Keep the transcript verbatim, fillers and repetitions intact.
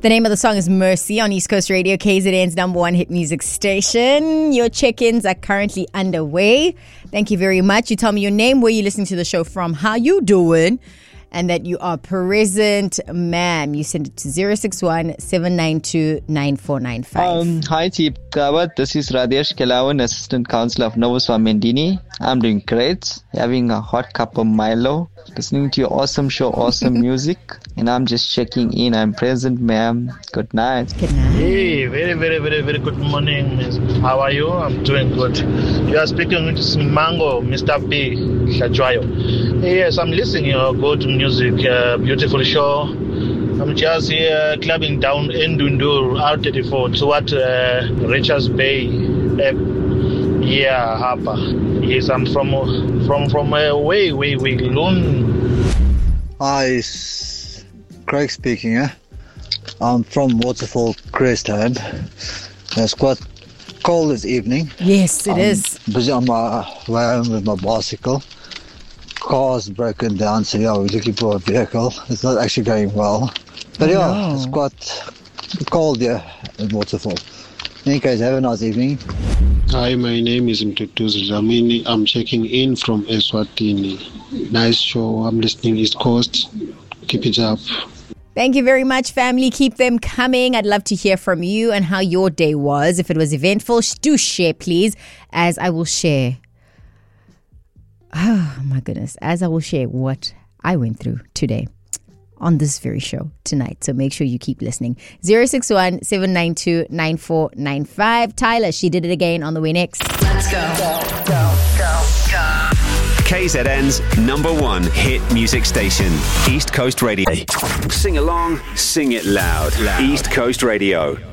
The name of the song is Mercy on East Coast Radio, K Z N's number one hit music station. Your check-ins are currently underway. Thank you very much. You tell me your name, where you're listening to the show from, how you doing, and that you are present, ma'am. You send it to zero six one, seven nine two, nine four nine five. Um, hi, Deep Gawat. This is Radesh Kelawan, Assistant Councillor of Nova Swamendini. I'm doing great, having a hot cup of Milo, listening to your awesome show, awesome music, and I'm just checking in. I'm present, ma'am. Good night. Good night. Hey, very, very, very, very good morning. How are you? I'm doing good. You are speaking with Mango, Mister B, Shajwayo. Yes, I'm listening to your good music, uh, beautiful show. I'm just here clubbing down in Dundur, R thirty-four, toward uh, Richards Bay. Uh, yeah, Harper. Yes, I'm from from from uh, way, way, way long. Hi, it's Craig speaking. Eh? I'm from Waterfall Crestone. It's quite cold this evening. Yes, it I'm is. busy on my way home with my bicycle. Car's broken down, so yeah, we're looking for a vehicle. It's not actually going well. But Oh, yeah, no. it's quite cold here in Waterfall. In any case, have a nice evening. Hi, my name is Mtutuzi Zamini. I'm checking in from Eswatini. Nice show. I'm listening East Coast. Keep it up. Thank you very much, family. Keep them coming. I'd love to hear from you and how your day was. If it was eventful, do share, please, as I will share. Oh, my goodness. As I will share what I went through today on this very show tonight. So make sure you keep listening. zero six one, seven nine two, nine four nine five. Tyler, she did it again on the way next. Let's go. Go, go, go, go. K Z N's number one hit music station, East Coast Radio. Sing along, sing it loud. loud. East Coast Radio.